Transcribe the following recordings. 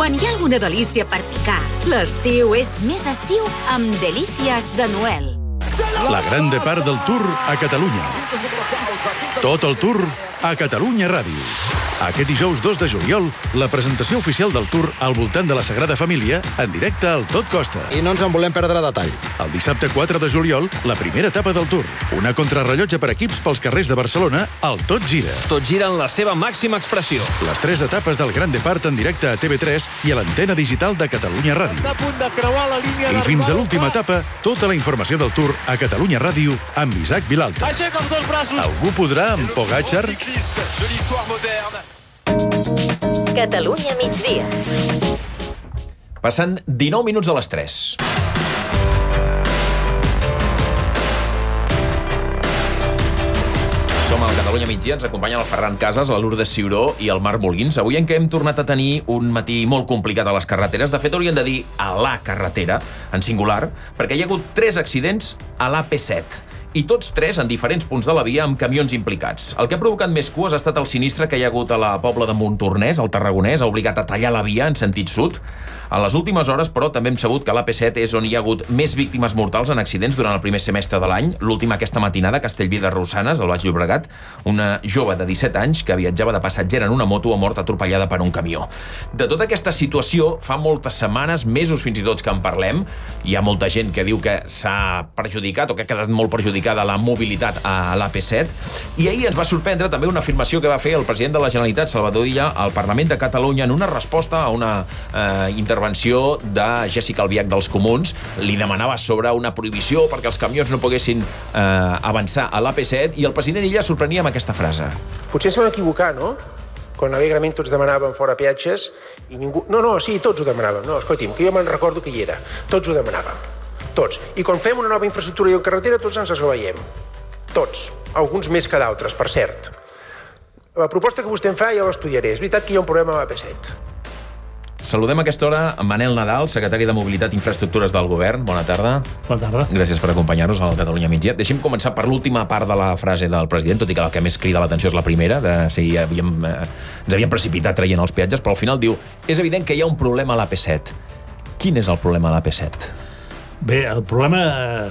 Quan hi ha alguna delícia per picar, l'estiu és més estiu amb Delícies de Noel. La gran depart del Tour a Catalunya. Tot el Tour a Catalunya Ràdio. Aquest dijous 2 de juliol, la presentació oficial del Tour al voltant de la Sagrada Família en directe al Tot Costa. I no ens en volem perdre detall. El dissabte 4 de juliol, la primera etapa del Tour. Una contrarrellotge per equips pels carrers de Barcelona, el Tot Gira. Tot gira en la seva màxima expressió. Les 3 etapes del Gran Depart en directe a TV3 i a l'antena digital de Catalunya Ràdio. I fins a l'última etapa, tota la informació del Tour a Catalunya Ràdio amb Isaac Vilalta. Algú podrà amb Pogačar? Catalunya migdia. Passen 19 minuts de les 3. Som al Catalunya migdia, ens acompanyen el Ferran Casas, la Lourdes Ciuró i el Marc Molins. Avui en què hem tornat a tenir un matí molt complicat a les carreteres. De fet, hauríem de dir a la carretera, en singular, perquè hi ha hagut 3 accidents a l'AP7. I tots 3 en diferents punts de la via amb camions implicats. El que ha provocat més cues ha estat el sinistre que hi ha hagut a la Pobla de Montornès, al Tarragonès, ha obligat a tallar la via en sentit sud. A les últimes hores, però, també hem sabut que l'AP7 és on hi ha hagut més víctimes mortals en accidents durant el primer semestre de l'any. L'última aquesta matinada a Castellví de Rosanes, al Baix Llobregat, una jove de 17 anys que viatjava de passatgera en una moto ha mort atropellada per un camió. De tota aquesta situació, fa moltes setmanes, mesos fins i tot que en parlem. Hi ha molta gent que diu que s'ha perjudicat o que ha quedat molt perjudicada la mobilitat a l'AP7. I ahir ens va sorprendre també una afirmació que va fer el president de la Generalitat, Salvador Illa, al Parlament de Catalunya en una resposta a una intervenció de Jessica Albiach dels Comuns. Li demanava sobre una prohibició perquè els camions no poguessin avançar a l'AP7 i el president Illa sorprenia amb aquesta frase. Potser es van equivocar, no? Quan alegrement tots demanàvem fora peatges i ningú... No, sí, tots ho demanàvem. No, escolti'm, que jo me'n recordo que hi era. Tots ho demanàvem. Tots. I quan fem una nova infraestructura i carretera, tots ens assolveiem. Tots. Alguns més que d'altres, per cert. La proposta que vostè em fa jo l'estudiaré. És veritat que hi ha un problema amb l'AP7. Saludem a aquesta hora a Manel Nadal, secretari de Mobilitat i Infraestructures del Govern. Bona tarda. Bona tarda. Gràcies per acompanyar-nos al Catalunya migdia. Deixem començar per l'última part de la frase del president, tot i que la que més crida l'atenció és la primera, de si ens havíem precipitat traient els peatges, però al final diu, és evident que hi ha un problema a l'AP7. Quin és el problema a l'AP7? Bé, el problema...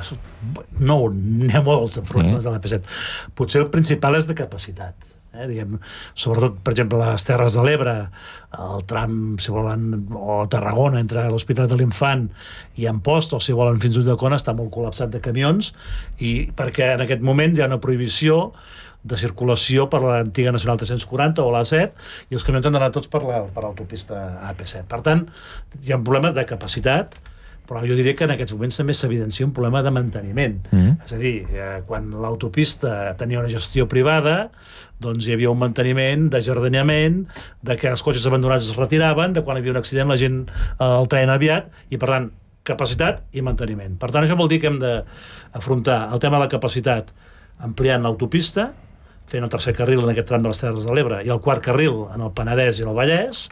No, n'hi ha molts de problemes de l'AP7. Potser el principal és de capacitat. Diguem, sobretot, per exemple, les Terres de l'Ebre, el tram, si volen, o Tarragona, entre l'Hospital de l'Infant i Amposta, o si volen fins a Ulldecona, està molt col·lapsat de camions, i perquè en aquest moment hi ha una prohibició de circulació per l'antiga Nacional 340 o l'A7, i els camions han d'anar tots per l'autopista AP7. Per tant, hi ha un problema de capacitat, però jo diria que en aquests moments també s'evidencia un problema de manteniment. És a dir, quan l'autopista tenia una gestió privada, doncs hi havia un manteniment d'ajardinament, de que els cotxes abandonats es retiraven, de quan hi havia un accident la gent el treien aviat, i per tant, capacitat i manteniment. Per tant, això vol dir que hem d'afrontar el tema de la capacitat ampliant l'autopista, fent el tercer carril en aquest tram de les Terres de l'Ebre i el quart carril en el Penedès i el Vallès,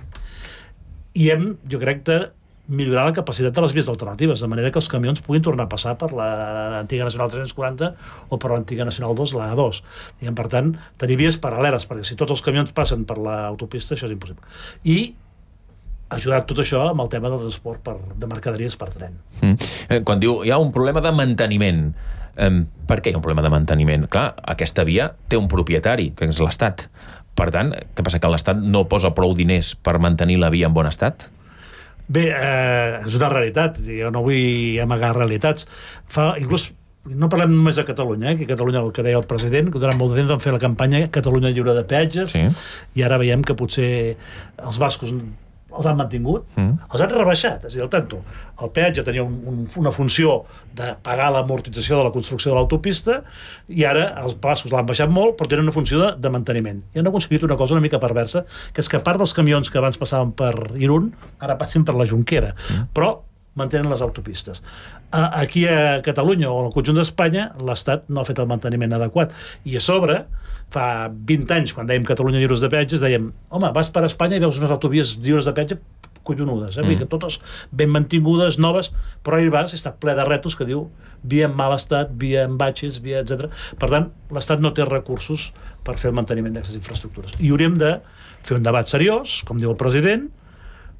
i hem, jo crec, de millorar la capacitat de les vies alternatives, de manera que els camions puguin tornar a passar per l'antiga Nacional 340 o per l'antiga Nacional 2, la A2. I, per tant, tenir vies paral·leles, perquè si tots els camions passen per l'autopista, això és impossible. I ajudar tot això amb el tema del transport de mercaderies per tren. Quan diu hi ha un problema de manteniment, per què hi ha un problema de manteniment? Clar, aquesta via té un propietari, que és l'Estat. Per tant, què passa, que l'Estat no posa prou diners per mantenir la via en bon estat? Bé, és una realitat, jo no vull amagar realitats. Inclús, no parlem només de Catalunya, que Catalunya, el que deia el president, que durant molt de temps van fer la campanya Catalunya lliure de peatges, i ara veiem que potser els bascos els han mantingut, els han rebaixat, és a dir, el tanto. El peatge tenia una funció de pagar l'amortització de la construcció de l'autopista i ara els bascos l'han baixat molt, però tenen una funció de manteniment. I han aconseguit una cosa una mica perversa, que és que a part dels camions que abans passaven per Irún, ara passin per la Jonquera, però mantenen les autopistes. Aquí a Catalunya o al conjunt d'Espanya l'Estat no ha fet el manteniment adequat i a sobre, fa 20 anys quan dèiem Catalunya lliures de peatges, dèiem, home, vas per Espanya i veus unes autovies lliures de peatge collonudes, que totes ben mantingudes, noves, però hi vas i està ple de rètols que diu via en mal estat, via en batxes, via etc. Per tant, l'Estat no té recursos per fer el manteniment d'aquestes infraestructures. I hauríem de fer un debat seriós, com diu el president,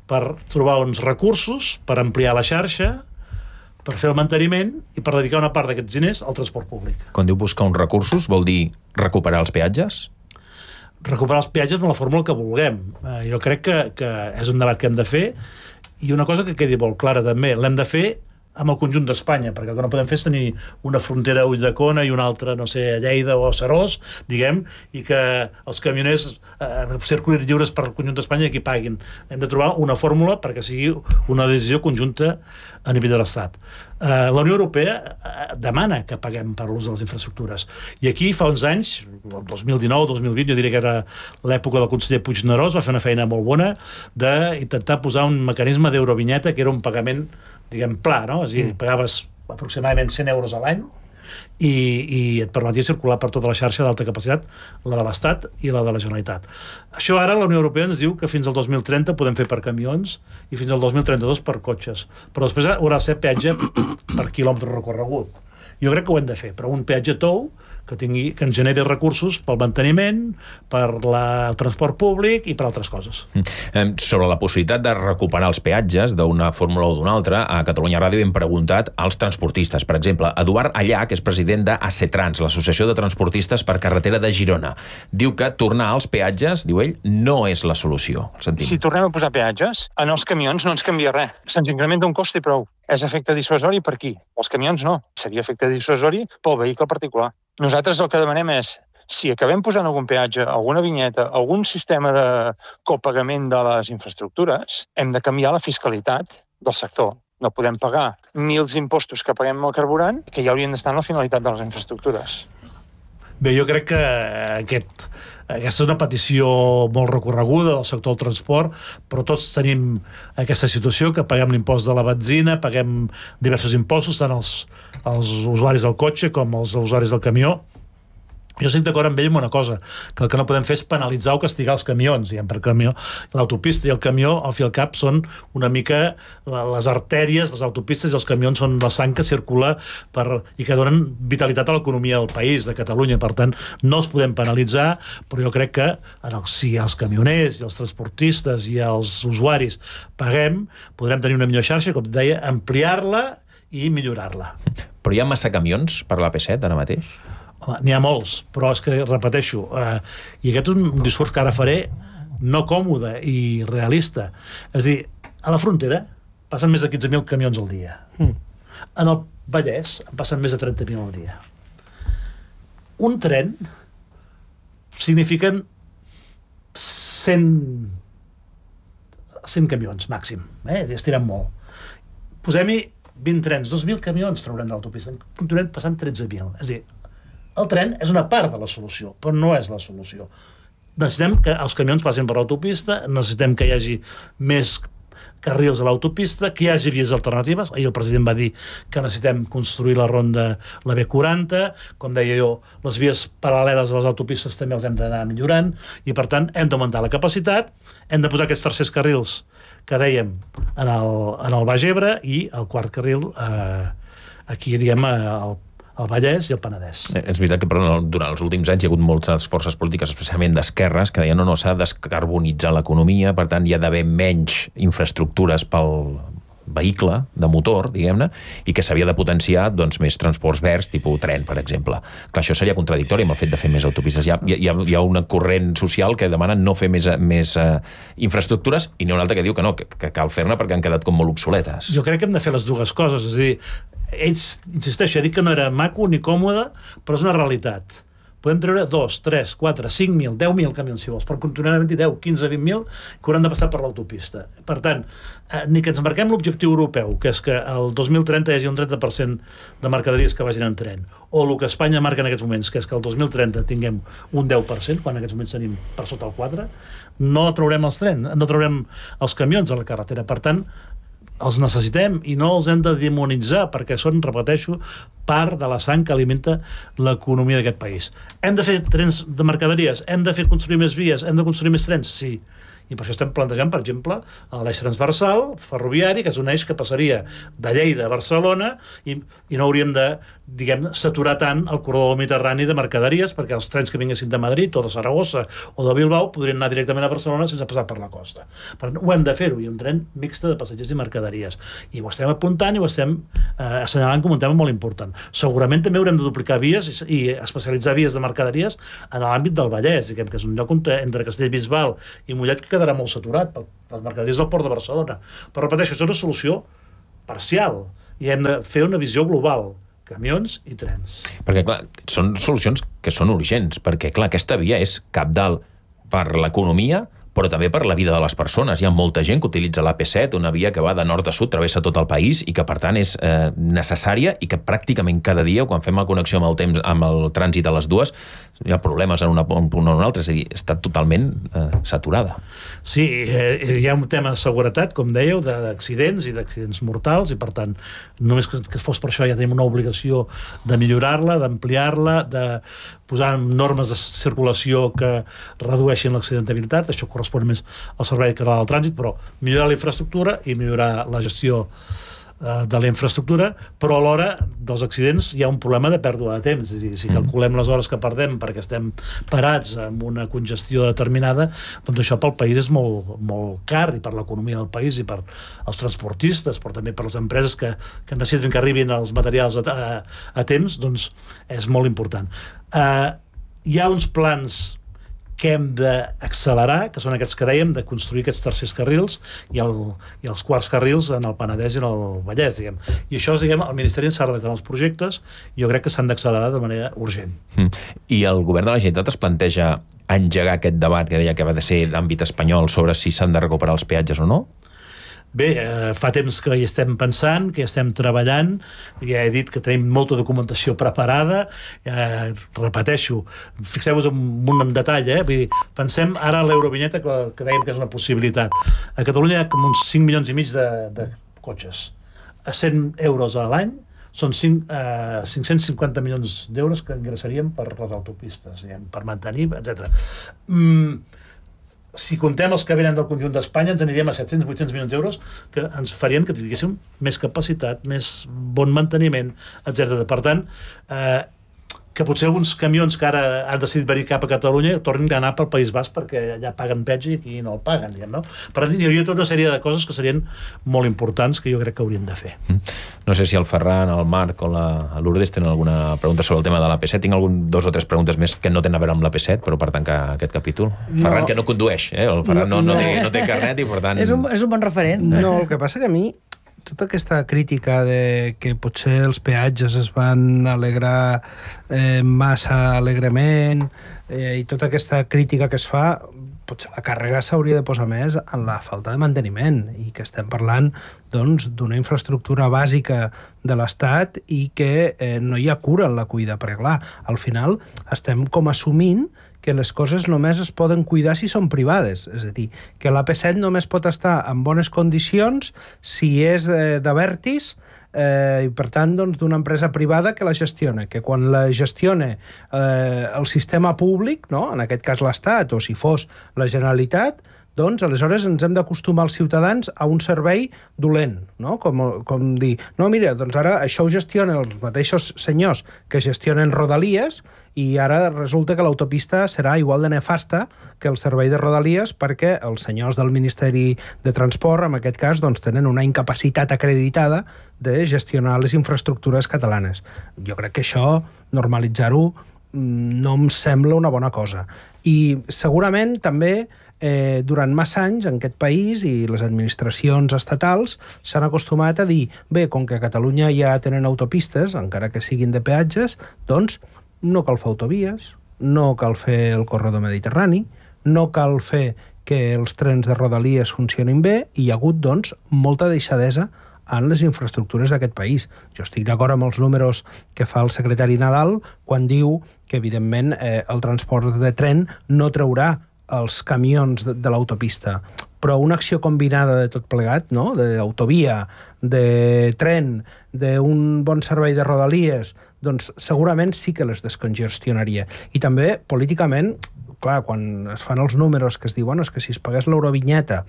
per trobar uns recursos, per ampliar la xarxa, per fer el manteniment i per dedicar una part d'aquests diners al transport públic. Quan diu buscar uns recursos, vol dir recuperar els peatges? Recuperar els peatges amb la fórmula que vulguem. Jo crec que és un debat que hem de fer, i una cosa que quedi molt clara també, l'hem de fer amb el conjunt d'Espanya, perquè el que no podem fer és tenir una frontera a Ulldecona i una altra, no sé, a Lleida o a Serós, diguem, i que els camioners circulin lliures per el conjunt d'Espanya i aquí paguin. Hem de trobar una fórmula perquè sigui una decisió conjunta a nivell de l'Estat. La Unió Europea demana que paguem per l'ús de les infraestructures. I aquí fa uns anys, el 2019-2020, jo diria que era l'època del conseller Puignerós, va fer una feina molt bona d'intentar posar un mecanisme d'eurovinyeta que era un pagament, diguem, pla, no? És a dir, pagaves aproximadament 100 euros a l'any i et permetia circular per tota la xarxa d'alta capacitat, la de l'Estat i la de la Generalitat. Això ara la Unió Europea ens diu que fins al 2030 podem fer per camions i fins al 2032 per cotxes, però després haurà de ser peatge per quilòmetre recorregut. Jo crec que ho hem de fer, però un peatge tou que ens generi recursos pel manteniment, per el transport públic i per altres coses. Sobre la possibilitat de recuperar els peatges d'una fórmula o d'una altra, a Catalunya Ràdio hem preguntat als transportistes. Per exemple, Eduard Allà, que és president d'ACETRANS, l'Associació de Transportistes per Carretera de Girona, diu que tornar als peatges, diu ell, no és la solució. Si tornem a posar peatges, en els camions no ens canvia res. Se'ns incrementa un cost i prou. És efecte dissuasori per qui? Els camions no. Seria efecte dissuasori pel vehicle particular. Nosaltres el que demanem és, si acabem posant algun peatge, alguna vinyeta, algun sistema de copagament de les infraestructures, hem de canviar la fiscalitat del sector. No podem pagar 1.000 impostos que paguem al carburant, que ja haurien d'estar en la finalitat de les infraestructures. Bé, jo crec que aquesta és una petició molt recorreguda del sector del transport, però tots tenim aquesta situació que paguem l'impost de la benzina, paguem diversos impostos, tant els usuaris del cotxe com els usuaris del camió. Jo estic d'acord amb ell amb una cosa, que el que no podem fer és penalitzar o castigar els camions, diguem, perquè l'autopista i el camió, al fi i al cap, són una mica les artèries, les autopistes, i els camions són la sang que circula i que donen vitalitat a l'economia del país, de Catalunya. Per tant, no els podem penalitzar, però jo crec que si els camioners i els transportistes i els usuaris paguem, podrem tenir una millor xarxa, com deia, ampliar-la i millorar-la. Però hi ha massa camions per l'AP7 ara mateix? N'hi ha molts, però és que, repeteixo, i aquest és un discurs que ara faré no còmode i realista. És a dir, a la frontera passen més de 15.000 camions al dia. En el Vallès en passen més de 30.000 al dia. Un tren signifiquen 100 camions màxim, estirem molt. Posem-hi 20 trens, 2.000 camions traurem de l'autopista, continuem passant 13.000. És a dir, el tren és una part de la solució, però no és la solució. Necessitem que els camions passin per l'autopista, necessitem que hi hagi més carrils a l'autopista, que hi hagi vies alternatives. Ahir el president va dir que necessitem construir la ronda, la B40, com deia jo, les vies paral·leles a les autopistes també els hem d'anar millorant, i per tant hem d'augmentar la capacitat, hem de posar aquests tercers carrils que dèiem en el Baix Ebre i el quart carril aquí, diguem, al Vallès i al Penedès. És veritat que durant els últims anys hi ha hagut moltes forces polítiques, especialment d'esquerres, que deien no, s'ha de descarbonitzar l'economia, per tant hi ha d'haver menys infraestructures pel vehicle de motor, diguem-ne, i que s'havia de potenciar més transports verds, tipus tren, per exemple. Clar, això seria contradictori amb el fet de fer més autopistes. Hi ha un corrent social que demana no fer més infraestructures, i n'hi ha un altre que diu que no, que cal fer-ne perquè han quedat com molt obsoletes. Jo crec que hem de fer les dues coses, és a dir, ells, insisteixo, dic que no era maco ni còmode, però és una realitat. Podem treure 2, 3, 4, 5.000, 10.000 camions, si vols, per continuar havent-hi 10, 15, 20.000 que hauran de passar per l'autopista. Per tant, ni que ens marquem l'objectiu europeu, que és que el 2030 hi hagi un 30% de mercaderies que vagin en tren, o el que Espanya marca en aquests moments, que és que el 2030 tinguem un 10%, quan en aquests moments tenim per sota el 4%, no traurem els trens, no traurem els camions a la carretera. Per tant, els necessitem i no els hem de demonitzar perquè són, repeteixo, part de la sang que alimenta l'economia d'aquest país. Hem de fer trens de mercaderies, hem de fer construir més vies, hem de construir més trens, sí. I per això estem plantejant, per exemple, l'eix transversal ferroviari, que és un eix que passaria de Lleida a Barcelona i no hauríem de, saturar tant el corredor mediterrani de mercaderies, perquè els trens que vinguessin de Madrid o de Saragossa o de Bilbao podrien anar directament a Barcelona sense passar per la costa. Però ho hem de fer-ho, i un tren mixte de passatgers i mercaderies. I ho estem apuntant i ho estem assenyalant com un tema molt important. Segurament també haurem de duplicar vies i especialitzar vies de mercaderies en l'àmbit del Vallès, que és un lloc entre Castellbisbal i Mollet que quedarà molt saturat per les mercaderies del Port de Barcelona. Però repeteixo, això és una solució parcial i hem de fer una visió global, camions i trens. Perquè, clar, són solucions que són urgents, perquè, clar, aquesta via és cabdal per l'economia, però també per la vida de les persones. Hi ha molta gent que utilitza l'AP7, una via que va de nord a sud, travessa tot el país i que, per tant, és necessària i que pràcticament cada dia, quan fem la connexió amb el temps, amb el trànsit a les dues, hi ha problemes en un punt o en un altre, és a dir, està totalment saturada. Sí, hi ha un tema de seguretat, com dèieu, d'accidents i d'accidents mortals, i per tant, només que fos per això ja tenim una obligació de millorar-la, d'ampliar-la, de posar normes de circulació que redueixin l'accidentabilitat. Això correspon més al Servei Català del Trànsit, però millorar la infraestructura i millorar la gestió de la infraestructura, però alhora dels accidents hi ha un problema de pèrdua de temps. És a dir, si calculem les hores que perdem perquè estem parats amb una congestió determinada, doncs això pel país és molt, molt car, i per l'economia del país i per als transportistes, però també per les empreses que necessiten que arribin els materials a temps, doncs és molt important. Hi ha uns plans que hem d'accelerar, que són aquests que dèiem, de construir aquests tercers carrils i els quarts carrils en el Penedès i en el Vallès, diguem. I això, el Ministeri s'ha redactat els projectes i jo crec que s'han d'accelerar de manera urgent. I el govern de la Generalitat es planteja engegar aquest debat que deia que va de ser d'àmbit espanyol sobre si s'han de recuperar els peatges o no? Bé, fa temps que hi estem pensant, que hi estem treballant, ja he dit que tenim molta documentació preparada, repeteixo, fixeu-vos en un detall, vull dir, pensem ara en l'eurovinyeta que dèiem que és una possibilitat. A Catalunya hi ha com uns 5 milions i mig de cotxes. A 100 euros a l'any són 550 milions d'euros que ingressaríem per les autopistes, per mantenir, etc. Si contem els que venen del conjunt d'Espanya, ens aniríem a 700-800 milions d'euros que ens farien que tinguéssim més capacitat, més bon manteniment, etc. Per tant, que potser alguns camions que ara han decidit venir cap a Catalunya tornin a anar pel País Basc perquè allà paguen peatge i aquí no el paguen, diguem, no? Per tant, hi hauria tota una sèrie de coses que serien molt importants que jo crec que haurien de fer. No sé si el Ferran, el Marc o la Lourdes tenen alguna pregunta sobre el tema de l'AP7. Tinc dos o tres preguntes més que no tenen a veure amb l'AP7, però per tancar aquest capítol. No. Ferran, que no condueix, el Ferran no té carnet i per tant... És un bon referent. No, el que passa que a mi tota aquesta crítica de que potser els peatges es van alegrar massa alegrement i tota aquesta crítica que es fa, potser la càrrega s'hauria de posar més en la falta de manteniment i que estem parlant doncs d'una infraestructura bàsica de l'Estat i que no hi ha cura en la cuida, perquè clar, al final estem com assumint que les coses només es poden cuidar si són privades. És a dir, que l'AP7 només pot estar en bones condicions si és d'Abertis i, per tant, doncs, d'una empresa privada que la gestiona. Que quan la gestiona el sistema públic, no? En aquest cas l'Estat, o si fos la Generalitat, doncs aleshores ens hem d'acostumar els ciutadans a un servei dolent, no? Com dir, no, mira, doncs ara això ho gestionen els mateixos senyors que gestionen Rodalies i ara resulta que l'autopista serà igual de nefasta que el servei de Rodalies perquè els senyors del Ministeri de Transport, en aquest cas, doncs, tenen una incapacitat acreditada de gestionar les infraestructures catalanes. Jo crec que això, normalitzar-ho, no em sembla una bona cosa. I segurament també durant massa anys en aquest país i les administracions estatals s'han acostumat a dir, bé, com que a Catalunya ja tenen autopistes, encara que siguin de peatges, doncs no cal fer autovies, no cal fer el corredor mediterrani, no cal fer que els trens de Rodalies funcionin bé, i hi ha hagut, doncs, molta deixadesa en les infraestructures d'aquest país. Jo estic d'acord amb els números que fa el secretari Nadal quan diu que, evidentment, el transport de tren no traurà els camions de l'autopista, però una acció combinada de tot plegat, no? D'autovia, de tren, d'un bon servei de Rodalies, doncs segurament sí que les descongestionaria. I també, políticament, clar, quan es fan els números que es diu, bueno, és que si es pagués l'eurovinyeta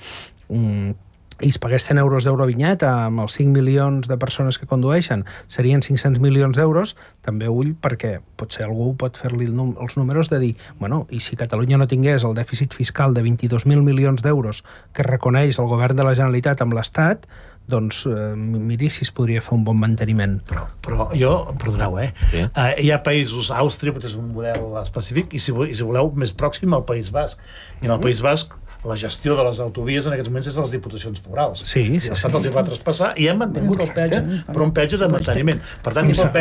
i es pagués 100 euros d'eurovinyeta amb els 5 milions de persones que condueixen, serien 500 milions d'euros, també ull, perquè potser algú pot fer-li els números de dir, bueno, i si Catalunya no tingués el dèficit fiscal de 22.000 milions d'euros que reconeix el govern de la Generalitat amb l'Estat, doncs miri si es podria fer un bon manteniment. Però jo, perdoneu, sí. Hi ha països, Àustria potser és un model específic, i si voleu més pròxim al País Basc. I en el País Basc la gestió de les autovies en aquests moments és de les diputacions forals. Sí. L'Estat els va traspassar i hem mantingut el peatge per un peatge de manteniment. Per tant, hi pot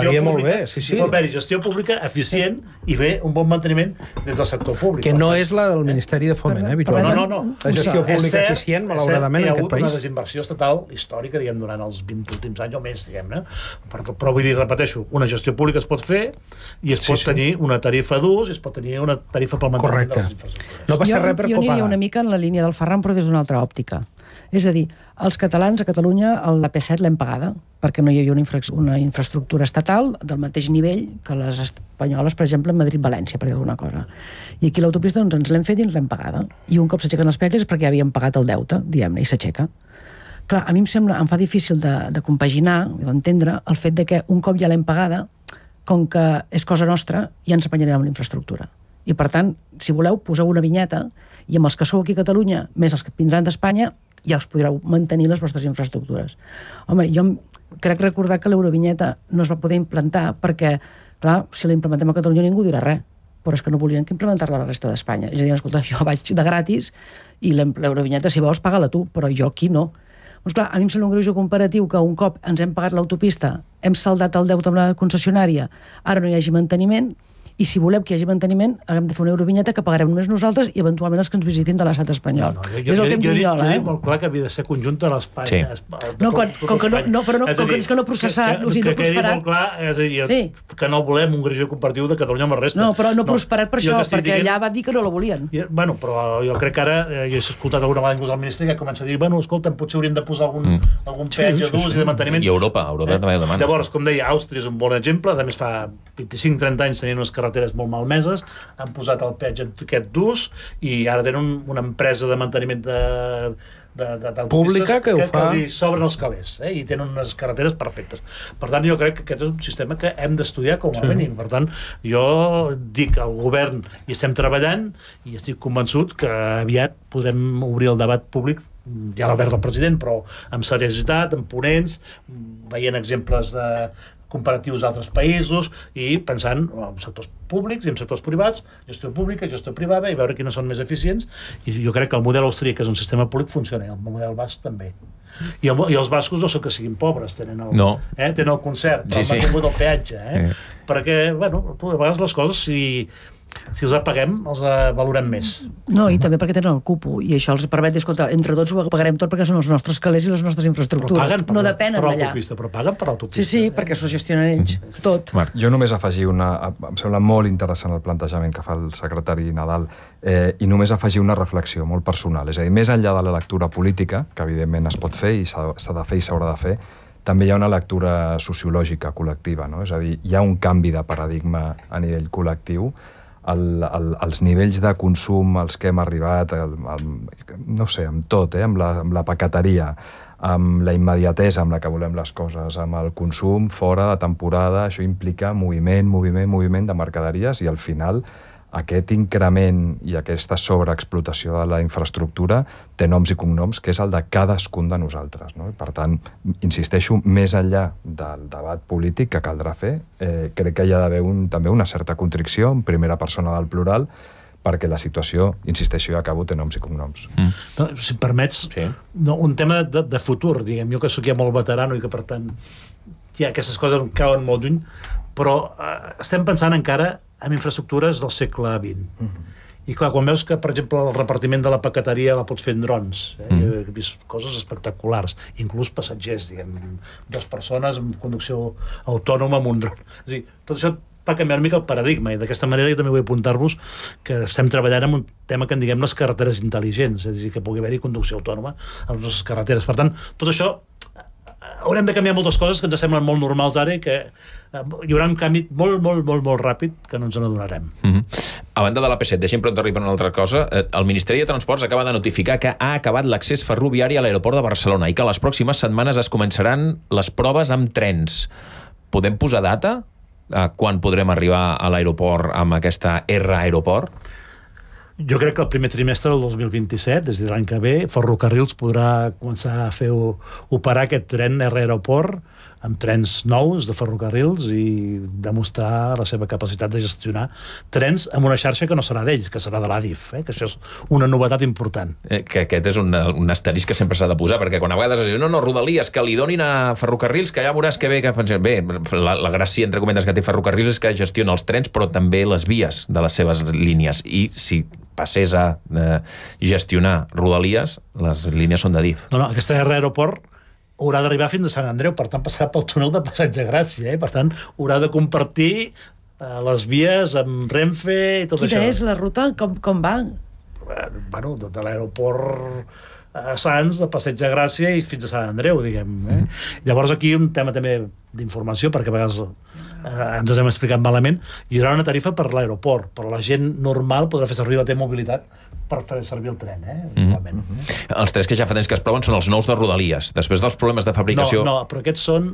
haver-hi gestió pública eficient i fer un bon manteniment des del sector públic. Que no és la del Ministeri de Foment, habitualment. No. La gestió pública eficient, malauradament, en aquest país. Hi ha hagut una desinversió estatal històrica, diguem, durant els 20 últims anys o més, diguem-ne. Però vull dir, repeteixo, una gestió pública es pot fer i es pot tenir una tarifa d'ús i es pot tenir una tarifa pel manteniment de les infraestructures. No passa res per copagar. Una mica en la línia del Ferran, però des d'una altra òptica. És a dir, els catalans a Catalunya la P7 l'hem pagada, perquè no hi havia una infraestructura estatal del mateix nivell que les espanyoles, per exemple, en Madrid-València, per dir alguna cosa. I aquí l'autopista doncs, ens l'hem fet i ens l'hem pagada. I un cop s'aixequen els peatges és perquè ja havíem pagat el deute, diguem-ne, i s'aixeca. Clar, a mi em fa difícil de compaginar, d'entendre, el fet de que un cop ja l'hem pagada, com que és cosa nostra, ja ens apanyarem amb l'infraestructura. I, per tant, si voleu, poseu una vinyeta i amb els que sou aquí a Catalunya, més els que vindran d'Espanya, ja us podreu mantenir les vostres infraestructures. Home, jo crec recordar que l'eurovinyeta no es va poder implantar perquè, clar, si la implementem a Catalunya ningú dirà res, però és que no volien que implementar-la a la resta d'Espanya. És a dir, escolta, jo vaig de gratis i l'eurovinyeta, si vols, paga-la tu, però jo aquí no. Doncs clar, a mi em sembla un greuge comparatiu que un cop ens hem pagat l'autopista, hem saldat el deute amb la concessionària, ara no hi hagi manteniment, i si volem que hi hagi manteniment, haguem de fer una eurovinyeta que pagarem només nosaltres i eventualment els que ens visitin de l'estat espanyol. És el que em diu jo, he dit molt clar que havia de ser conjunta a l'Espanya. No, com que no processat, o sigui, no prosperat. Que quedi molt clar, és a dir, que no volem un greuge comparatiu de Catalunya amb la resta. No, però no prosperat per això, perquè allà va dir que no la volien. Bueno, però jo crec que ara, jo he escoltat alguna vegada inclús al ministre que comença a dir, bueno, escolta, potser hauríem de posar algun peatge d'ús i de manteniment. I Europa també ho demana. Llavors, com deia, Àustria és un bon exemple, a més fa 25-30 anys tenien unes carreteres molt malmeses, han posat el peatge aquest d'ús i ara tenen una empresa de manteniment pública que ho fa. Que els s'obren els calés i tenen unes carreteres perfectes. Per tant, jo crec que aquest és un sistema que hem d'estudiar com a mínim. Per tant, jo dic al govern i estem treballant i estic convençut que aviat podrem obrir el debat públic, ja l'ha obert el president, però amb seriositat, amb ponents, veient exemples de comparatius a altres països i pensant en sectors públics i en sectors privats, gestió pública, gestió privada i veure quines són més eficients. I jo crec que el model austríac, que és un sistema públic, funciona, i el model basc també. I els bascos no són que siguin pobres, tenen el concert, però han tingut el peatge, perquè, bueno, a vegades les coses, si els paguem, els valorem més. No, i també perquè tenen el cupo, i això els permet dir, escolta, entre tots ho pagarem tot perquè són els nostres calés i les nostres infraestructures. No depenen d'allà. Però paguen per l'autopista. Sí, perquè s'ho gestionen ells, tot. Marc, jo només afegir em sembla molt interessant el plantejament que fa el secretari Nadal, i només afegir una reflexió molt personal. És a dir, més enllà de la lectura política, que evidentment es pot fer i s'ha de fer i s'haurà de fer, també hi ha una lectura sociològica col·lectiva, no? És a dir, hi ha un canvi de paradigma a nivell col·lectiu. Els nivells de consum als que hem arribat, no sé, amb tot, amb la paqueteria, amb la immediatesa amb la que volem les coses, amb el consum fora de temporada, això implica moviment de mercaderies i al final aquest increment i aquesta sobreexplotació de la infraestructura té noms i cognoms, que és el de cadascun de nosaltres, no? Per tant, insisteixo, més enllà del debat polític que caldrà fer, crec que hi ha d'haver també una certa contricció en primera persona del plural, perquè la situació, insisteixo, ja acabo, té noms i cognoms. No, si em permets, un tema de futur, diguem, jo que sóc ja molt veterano i que, per tant, ja aquestes coses em cauen molt lluny, però estem pensant encara en infraestructures del segle XX. I clar, quan veus que, per exemple, el repartiment de la paqueteria la pots fer en drons, he vist coses espectaculars, inclús passatgers, diguem, 2 persones amb conducció autònoma amb un dron. És a dir, tot això va canviar una mica el paradigma, i d'aquesta manera jo també vull apuntar-vos que estem treballant en un tema que en diguem les carreteres intel·ligents, és a dir, que pugui haver-hi conducció autònoma a les nostres carreteres. Per tant, tot això haurem de canviar moltes coses que ens semblen molt normals ara i que hi haurà un canvi molt, molt, molt, molt ràpid que no ens n'adonarem. A banda de l'AP7, deixem preguntar-li per una altra cosa. El Ministeri de Transports acaba de notificar que ha acabat l'accés ferroviari a l'aeroport de Barcelona i que les pròximes setmanes es començaran les proves amb trens. Podem posar data? Quan podrem arribar a l'aeroport amb aquesta R-aeroport? Jo crec que el primer trimestre del 2027, des de l'any que ve, Ferrocarrils podrà començar a fer operar aquest tren R-aeroport amb trens nous de Ferrocarrils i demostrar la seva capacitat de gestionar trens amb una xarxa que no serà d'ells, que serà de l'Adif, que això és una novetat important. Que aquest és un asterisc que sempre s'ha de posar, perquè quan a vegades es diu, no, Rodalies, que li donin a Ferrocarrils, que ja veuràs que bé, la gràcia, entre cometes, que té Ferrocarrils és que gestiona els trens, però també les vies de les seves línies, i si passés a gestionar Rodalies, les línies són d'Adif. No, aquesta R-aeroport haurà d'arribar fins a Sant Andreu, per tant passarà pel túnel de Passeig de Gràcia, per tant haurà de compartir les vies amb Renfe i tot això. Quina és la ruta? Com va? Bueno, de l'aeroport a Sants, de Passeig de Gràcia i fins a Sant Andreu, diguem. Llavors aquí un tema també d'informació, perquè a vegades ens hem explicat malament, hi haurà una tarifa per l'aeroport, però la gent normal podrà fer servir la T-mobilitat per fer servir el tren, igualment. Els trens que ja fa temps que es proven són els nous de Rodalies, després dels problemes de fabricació... No, però aquests són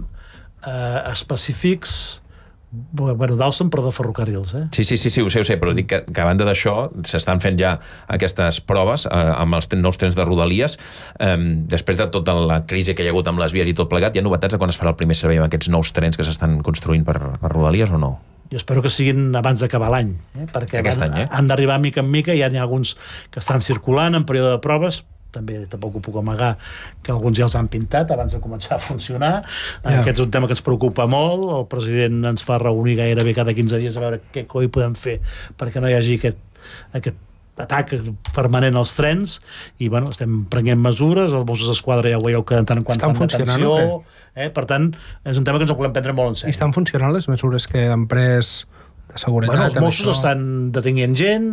específics d'Alstom, però de Ferrocarrils. Sí, ho sé, però dic que a banda d'això s'estan fent ja aquestes proves amb els nous trens de Rodalies. Després de tota la crisi que hi ha hagut amb les vies i tot plegat, hi ha novetats de quan es farà el primer servei amb aquests nous trens que s'estan construint per Rodalies o no? Jo espero que siguin abans d'acabar l'any, perquè han d'arribar mica en mica, ja n'hi ha alguns que estan circulant en període de proves, també tampoc ho puc amagar que alguns ja els han pintat abans de començar a funcionar. Aquest és un tema que ens preocupa molt, el president ens fa reunir gairebé cada 15 dies a veure què coi podem fer perquè no hi hagi aquest atac permanent als trens i estem prenent mesures, els Mossos d'Esquadra ja ho veieu que de tant en quant fan detenció, per tant és un tema que ens ho volem prendre molt en sèrio. I estan funcionant les mesures que han pres de seguretat? Els Mossos estan detenint gent,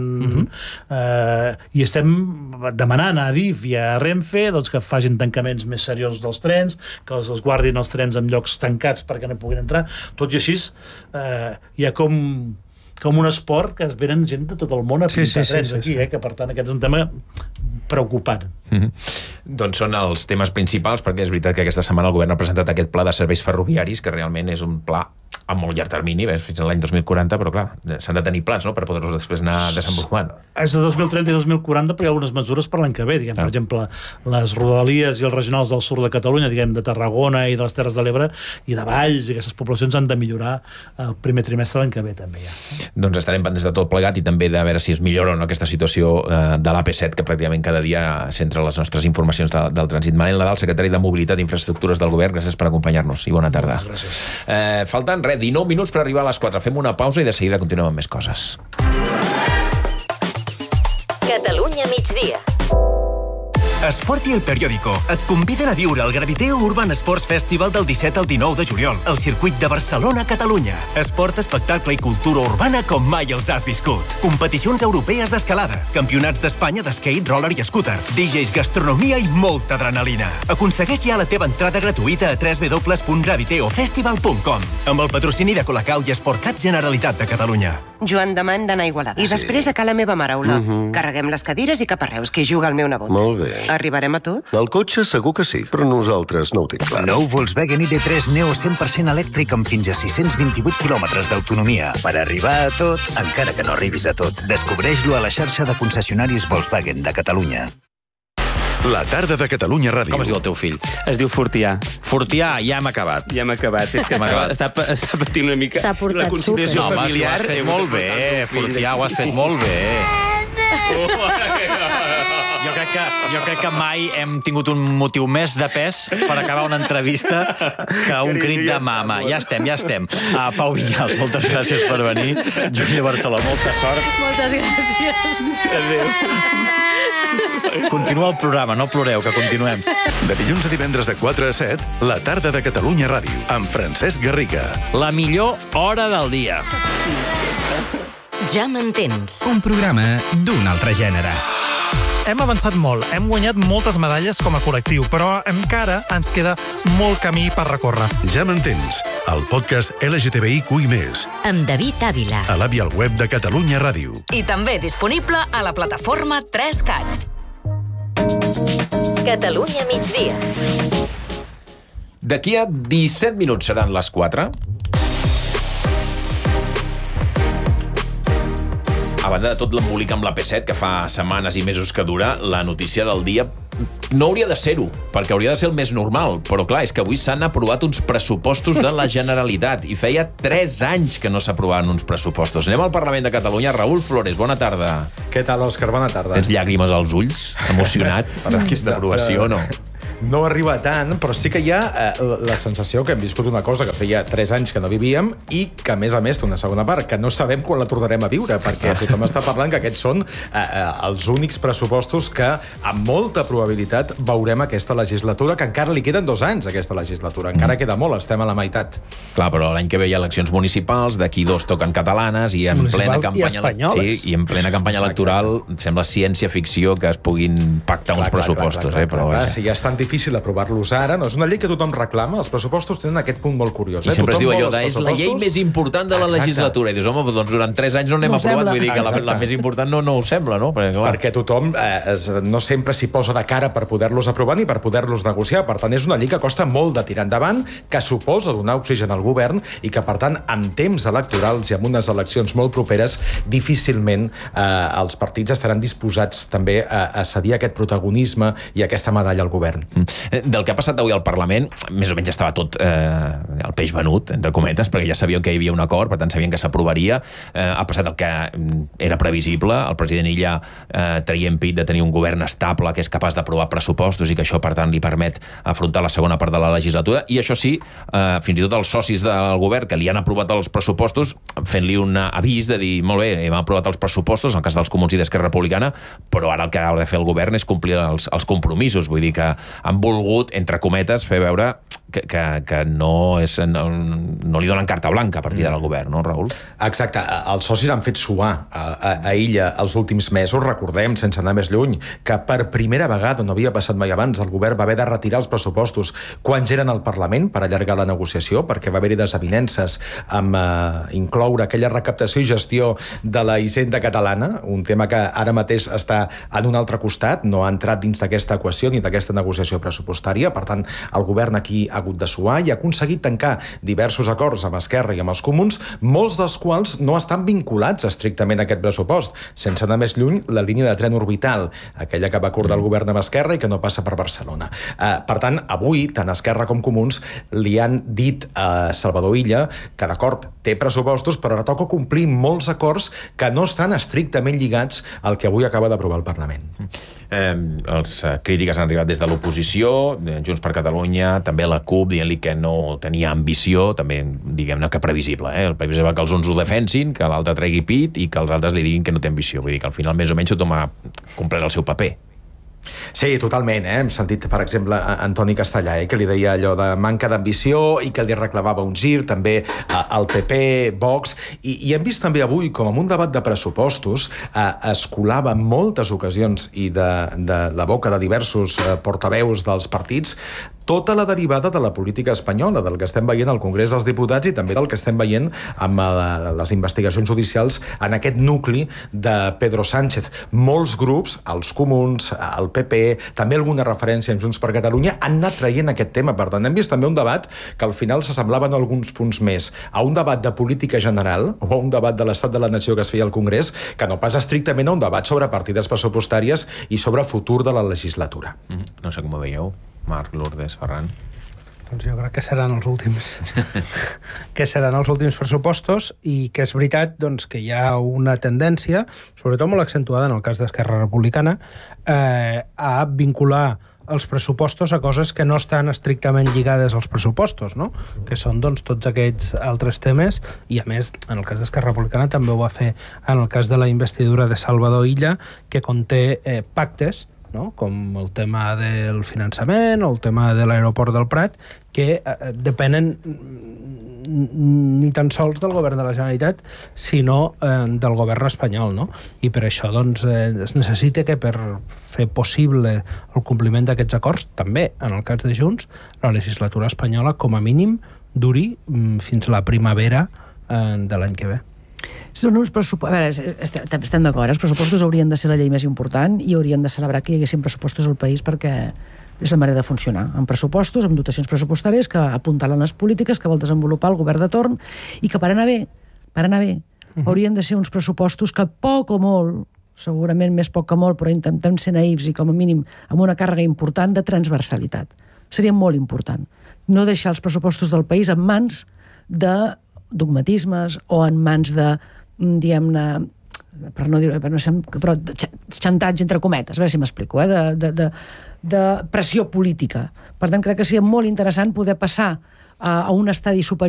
i estem demanant a Adif i a Renfe que facin tancaments més seriosos dels trens, que els guardin els trens en llocs tancats perquè no puguin entrar. Tot i així hi ha com un esport que es venen gent de tot el món a pintar trens aquí, que per tant aquest és un tema preocupant. Doncs són els temes principals, perquè és veritat que aquesta setmana el govern ha presentat aquest pla de serveis ferroviaris, que realment és un pla a molt llarg termini, fins a l'any 2040, però clar, s'han de tenir plans, per poder-los després anar desenvolupant. És de 2030 i 2040, però hi ha algunes mesures per l'any que ve, per exemple, les Rodalies i els regionals del sud de Catalunya, de Tarragona i de les Terres de l'Ebre i de Valls, i aquestes poblacions han de millorar el primer trimestre de l'any que ve, també. Doncs estarem pendents de tot plegat i també de veure si es millora o no aquesta situació de l'AP7, que pràcticament cada dia centra les nostres informacions del trànsit. Manel Nadal, secretari de Mobilitat i Infraestructures del Govern, gràcies per acompanyar-nos i bona tarda. Falten 19 minuts per arribar a les 4. Fem una pausa i de seguida continuem amb més coses. Catalunya migdia. Esport i El Periódico et conviden a viure el Graviteo Urban Sports Festival del 17 al 19 de juliol al circuit de Barcelona-Catalunya. Esport, espectacle i cultura urbana com mai els has viscut. Competicions europees d'escalada, campionats d'Espanya d'skate, roller i scooter, DJs, gastronomia i molta adrenalina. Aconsegueix ja la teva entrada gratuïta a www.graviteofestival.com amb el patrocini de Colacau i Esportcat Generalitat de Catalunya. Joan Damant d'anar a Igualada. I després a Cala Meva Mare, Olot. Carreguem les cadires i cap a Reus, que hi juga el meu nebot. Molt bé. Arribarem a tot? El cotxe segur que sí, però nosaltres no ho tinc clar. Nou Volkswagen ID3 Neo 100% elèctric amb fins a 628 quilòmetres d'autonomia. Per arribar a tot, encara que no arribis a tot. Descobreix-lo a la xarxa de concessionaris Volkswagen de Catalunya. La tarda de Catalunya Ràdio. Com es diu el teu fill? Es diu Fortià. Fortià, ja hem acabat. Ja hem acabat. És que està patint una mica la conciliació familiar. Ho has fet molt bé, Fortià, ho has fet molt bé. Jo crec que mai hem tingut un motiu més de pes per acabar una entrevista que un crit de mama. Ja estem. Pau Vinyals, moltes gràcies per venir. Júlia Barceló, molta sort. Moltes gràcies. Adéu. Continua el programa, no ploreu, que continuem. De dilluns a divendres de 4 a 7, la tarda de Catalunya Ràdio, amb Francesc Garriga. La millor hora del dia. Ja m'entens. Un programa d'un altre gènere. hem avançat molt, hem guanyat moltes medalles com a col·lectiu, però encara ens queda molt camí per recórrer. Ja m'entens, el podcast LGTBIQI+. Amb David Ávila. A l'app i al web de Catalunya Ràdio. I també disponible a la plataforma 3CAT. Catalunya migdia. D'aquí a 17 minuts seran les 4. A banda de tot l'embolic amb la P7, que fa setmanes i mesos que dura, la notícia del dia no hauria de ser-ho, perquè hauria de ser el més normal. Però clar, és que avui s'han aprovat uns pressupostos de la Generalitat i feia 3 anys que no s'aprovaven uns pressupostos. Anem al Parlament de Catalunya. Raül Flores, bona tarda. Què tal, Òscar? Bona tarda. Tens llàgrimes als ulls? Emocionat per aquesta aprovació o no? No arriba tant, però sí que hi ha la sensació que hem viscut una cosa que feia 3 anys que no vivíem i que, a més, té una segona part, que no sabem quan la tornarem a viure, perquè tothom està parlant que aquests són els únics pressupostos que, amb molta probabilitat, veurem aquesta legislatura, que encara li queden 2 anys, aquesta legislatura. Encara queda molt, estem a la meitat. Clar, però l'any que ve hi ha eleccions municipals, d'aquí 2 toquen catalanes i en plena campanya... I en plena campanya electoral sembla ciència-ficció que es puguin pactar uns pressupostos. Clar, si ja és tan difícil aprovar-los ara, no és una llei que tothom reclama, els pressupostos tenen aquest punt molt curiós. I sempre es diu allò és la llei més important de la legislatura, i dius, home, doncs durant 3 anys no n'hem aprovat, vull dir que la més important no ho sembla, no? Perquè tothom no sempre s'hi posa de cara per poder-los aprovar ni per poder-los negociar, per tant és una llei que costa molt de tirar endavant, que suposa donar oxigen al govern i que, per tant, amb temps electorals i amb unes eleccions molt properes, difícilment els partits estaran disposats també a cedir aquest protagonisme i aquesta medalla al govern. Del que ha passat avui al Parlament, més o menys estava tot el peix venut, entre cometes, perquè ja sabien que hi havia un acord, per tant sabien que s'aprovaria. Ha passat el que era previsible, el president Illa traient pit de tenir un govern estable que és capaç d'aprovar pressupostos i que això, per tant, li permet afrontar la segona part de la legislatura, i això sí, fins i tot els socis del govern que li han aprovat els pressupostos, fent-li un avís de dir, molt bé, hem aprovat els pressupostos, en el cas dels Comuns i d'Esquerra Republicana, però ara el que ha de fer el govern és complir els compromisos, vull dir que han volgut, entre cometes, fer veure que no li donen carta blanca a partir del govern, no, Raül? Exacte. Els socis han fet suar a Illa els últims mesos. Recordem, sense anar més lluny, que per primera vegada, no havia passat mai abans, el govern va haver de retirar els pressupostos quan ja eren al Parlament per allargar la negociació, perquè va haver-hi desavinences amb incloure aquella recaptació i gestió de la Hisenda catalana, un tema que ara mateix està en un altre costat, no ha entrat dins d'aquesta equació ni d'aquesta negociació pressupostària. Per tant, el govern aquí ha hagut de suar i ha aconseguit tancar diversos acords amb Esquerra i amb els Comuns, molts dels quals no estan vinculats estrictament a aquest pressupost. Sense anar més lluny, la línia de tren orbital, aquella que va acordar el govern amb Esquerra i que no passa per Barcelona. Per tant, avui, tant Esquerra com Comuns li han dit a Salvador Illa que, d'acord, té pressupostos, però ara toca complir molts acords que no estan estrictament lligats al que avui acaba d'aprovar el Parlament. Les crítiques han arribat des de l'oposició, Junts per Catalunya, també la CUP, dient-li que no tenia ambició, també diguem-ne que previsible. El previsible que els uns ho defensin, que l'altre tregui pit i que els altres li diguin que no té ambició. Vull dir que al final més o menys tothom ha complert el seu paper. Sí, totalment. Hem sentit, per exemple, Antoni Castellà, que li deia allò de manca d'ambició i que li reclamava un gir, també al PP, Vox, i hem vist també avui com en un debat de pressupostos es colava en moltes ocasions i de la boca de diversos portaveus dels partits tota la derivada de la política espanyola, del que estem veient al Congrés dels Diputats i també del que estem veient amb les investigacions judicials en aquest nucli de Pedro Sánchez. Molts grups, els Comuns, el PP, també alguna referència en Junts per Catalunya, han anat traient aquest tema. Per tant, hem vist també un debat que al final s'assemblava en alguns punts més a un debat de política general o a un debat de l'estat de la nació que es feia al Congrés, que no pas estrictament a un debat sobre partides pressupostàries i sobre futur de la legislatura. No sé com ho veieu. Marc, Lourdes, Ferran. Doncs jo crec que seran els últims. Que seran els últims pressupostos i que és veritat doncs, que hi ha una tendència, sobretot molt accentuada en el cas d'Esquerra Republicana, a vincular els pressupostos a coses que no estan estrictament lligades als pressupostos, no? Que són doncs, tots aquests altres temes, i a més, en el cas d'Esquerra Republicana també ho va fer en el cas de la investidura de Salvador Illa, que conté pactes, no? Com el tema del finançament o el tema de l'aeroport del Prat, que depenen ni tan sols del govern de la Generalitat, sinó del govern espanyol, no? I per això doncs, es necessita que per fer possible el compliment d'aquests acords, també en el cas de Junts, la legislatura espanyola com a mínim duri fins a la primavera de l'any que ve. Són uns pressupostos... A veure, estem d'acord, els pressupostos haurien de ser la llei més important i haurien de celebrar que hi haguessin pressupostos al país perquè és la manera de funcionar, amb pressupostos, amb dotacions pressupostàries que apuntalen les polítiques que vol desenvolupar el govern de torn i que per anar bé, haurien de ser uns pressupostos que poc o molt, segurament més poc que molt, però intentem ser naïfs i com a mínim amb una càrrega important de transversalitat. Seria molt important. No deixar els pressupostos del país en mans de dogmatismes o en mans de, diguem-ne, per no dir, però xantatge entre cometes, a veure si m'explico, de pressió política. Per tant, crec que seria molt interessant poder passar a un estadi superior